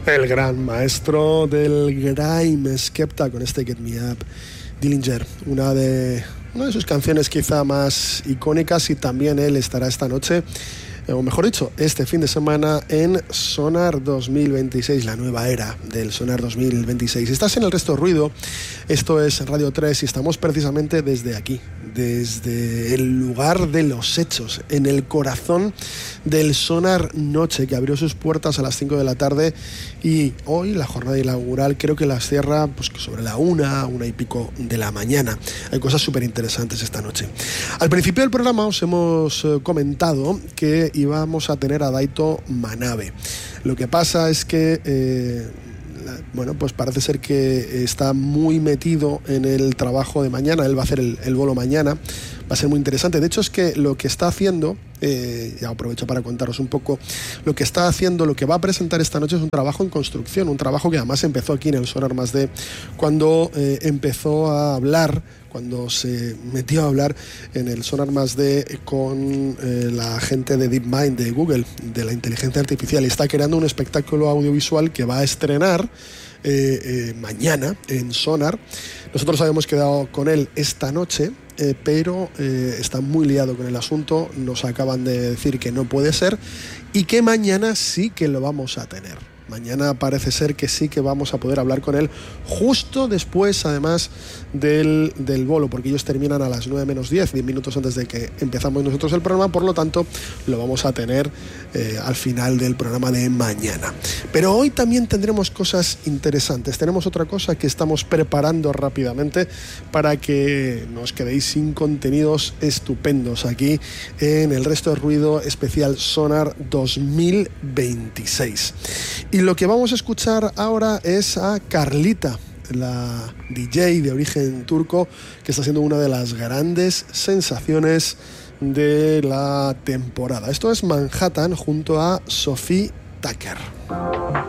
El gran maestro del grime, Skepta, con este Get Me Up. Dillinger, una de sus canciones quizá más icónicas, y también él estará esta noche, o mejor dicho, este fin de semana en Sonar 2026, la nueva era del Sonar 2026. Estás en El Resto Ruido, esto es Radio 3 y estamos precisamente desde aquí, desde el lugar de los hechos, en el corazón del Sonar Noche, que abrió sus puertas a las 5 de la tarde, y hoy la jornada inaugural creo que las cierra pues sobre la 1 y pico de la mañana. Hay cosas súper interesantes esta noche. Al principio del programa os hemos comentado que íbamos a tener a Daito Manabe. Lo que pasa es que bueno, pues parece ser que está muy metido en el trabajo de mañana. Él va a hacer el bolo mañana, va a ser muy interesante. De hecho, es que lo que está haciendo, ya aprovecho para contaros un poco lo que está haciendo, lo que va a presentar esta noche es un trabajo en construcción, un trabajo que además empezó aquí en el Sonar Más D, cuando empezó a hablar, cuando se metió a hablar en el Sonar Más D con la gente de DeepMind, de Google, de la inteligencia artificial, y está creando un espectáculo audiovisual que va a estrenar mañana en Sonar. Nosotros habíamos quedado con él esta noche, pero está muy liado con el asunto. Nos acaban de decir que no puede ser y que mañana sí que lo vamos a tener. Mañana parece ser que sí que vamos a poder hablar con él justo después, además, del bolo, porque ellos terminan a las 9 menos 10 minutos antes de que empezamos nosotros el programa. Por lo tanto, lo vamos a tener al final del programa de mañana. Pero hoy también tendremos cosas interesantes. Tenemos otra cosa que estamos preparando rápidamente para que nos quedéis sin contenidos estupendos aquí en El Resto de Ruido especial Sonar 2026. Y lo que vamos a escuchar ahora es a Carlita, la DJ de origen turco, que está siendo una de las grandes sensaciones de la temporada. Esto es Manhattan junto a Sophie Tucker.